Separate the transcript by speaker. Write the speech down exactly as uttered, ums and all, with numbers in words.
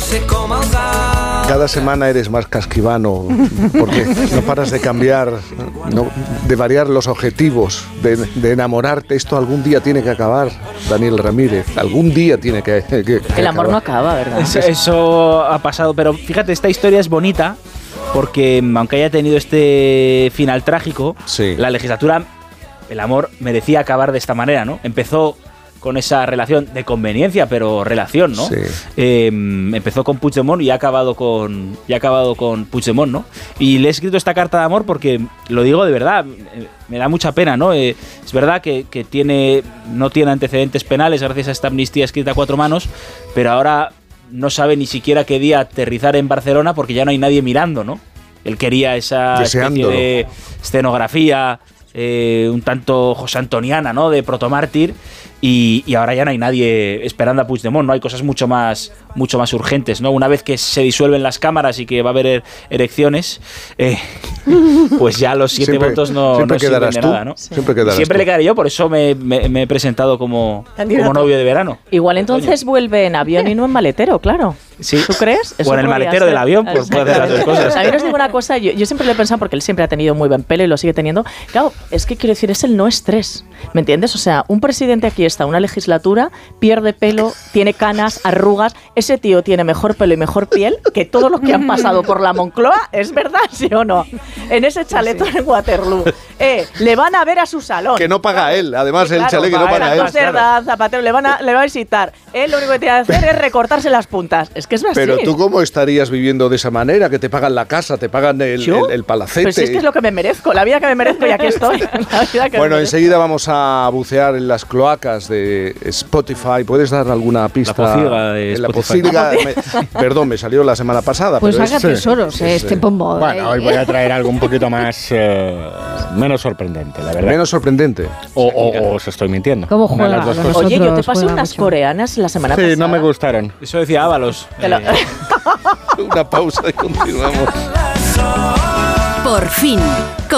Speaker 1: Cada semana eres más casquivano porque no paras de cambiar, no, de variar los objetivos, de, de enamorarte. Esto algún día tiene que acabar, Daniel Ramírez. Algún día tiene que, que, que
Speaker 2: El amor
Speaker 1: acabar.
Speaker 2: no acaba, ¿verdad?
Speaker 3: Eso, eso ha pasado, pero fíjate, esta historia es bonita porque aunque haya tenido este final trágico,
Speaker 1: sí.
Speaker 3: la legislatura, el amor merecía acabar de esta manera, ¿no? Empezó con esa relación de conveniencia, pero relación, ¿no?
Speaker 1: Sí.
Speaker 3: Eh, empezó con Puigdemont y ha acabado con y ha acabado con Puigdemont, ¿no? Y le he escrito esta carta de amor porque lo digo de verdad, eh, me da mucha pena, ¿no? Eh, es verdad que, que tiene no tiene antecedentes penales gracias a esta amnistía escrita a cuatro manos, pero ahora no sabe ni siquiera qué día aterrizar en Barcelona porque ya no hay nadie mirando, ¿no? Él quería esa especie de escenografía eh, un tanto José Antoniana, ¿no? De protomártir. Y, y ahora ya no hay nadie esperando a Puigdemont, ¿no? Hay cosas mucho más, mucho más urgentes, ¿no? Una vez que se disuelven las cámaras y que va a haber er- elecciones, eh, pues ya los siete
Speaker 1: siempre,
Speaker 3: votos no,
Speaker 1: siempre
Speaker 3: no sirven de
Speaker 1: tú,
Speaker 3: nada, ¿no?
Speaker 1: Sí. Siempre quedarás
Speaker 3: Siempre
Speaker 1: tú.
Speaker 3: le quedaré yo, por eso me, me, me he presentado como, como novio de verano.
Speaker 2: Igual entonces vuelve en avión y no en maletero, claro.
Speaker 3: Sí.
Speaker 2: ¿Tú crees?
Speaker 3: O en el maletero del avión, pues puede hacer las dos cosas.
Speaker 2: También os digo una cosa, yo, yo siempre le he pensado, porque él siempre ha tenido muy buen pelo y lo sigue teniendo. Claro, es que quiero decir, es el no estrés, ¿me entiendes? O sea, un presidente aquí está, una legislatura, pierde pelo, tiene canas, arrugas, ese tío tiene mejor pelo y mejor piel que todos los que han pasado por la Moncloa, ¿es verdad, sí o no? En ese chaletón sí. en Waterloo. Eh, le van a ver a su salón.
Speaker 1: Que no paga él, además
Speaker 2: sí,
Speaker 1: el
Speaker 2: claro,
Speaker 1: chalet que no paga él.
Speaker 2: Es verdad, Zapatero, le, van a, le va a visitar. Él lo único que tiene que hacer es recortarse las puntas. Es que es así.
Speaker 1: Pero tú, ¿cómo estarías viviendo de esa manera? Que te pagan la casa, te pagan el, el, el palacete.
Speaker 2: Pues si es que es lo que me merezco, la vida que me merezco y aquí estoy.
Speaker 1: Bueno, enseguida vamos a bucear en las cloacas de Spotify. ¿Puedes dar alguna pista?
Speaker 3: La pocilga de
Speaker 1: la
Speaker 3: Spotify.
Speaker 1: Pocilga, me, perdón, me salió la semana pasada.
Speaker 4: Pues
Speaker 1: pero
Speaker 4: haga
Speaker 1: es,
Speaker 4: tesoros,
Speaker 1: es,
Speaker 4: eh,
Speaker 1: es,
Speaker 4: este pombo.
Speaker 5: Bueno, hoy voy a traer algo un poquito más eh, menos sorprendente, la verdad.
Speaker 1: Menos sorprendente.
Speaker 5: O, o, o os estoy mintiendo.
Speaker 4: ¿Cómo juega?
Speaker 5: Las dos cosas.
Speaker 2: Oye, yo te pasé unas mucho. coreanas la semana
Speaker 5: sí,
Speaker 2: pasada.
Speaker 5: Sí, no me gustaron.
Speaker 3: Eso decía Ábalos.
Speaker 2: Lo...
Speaker 3: Eh.
Speaker 1: Una pausa y continuamos.
Speaker 6: Por fin.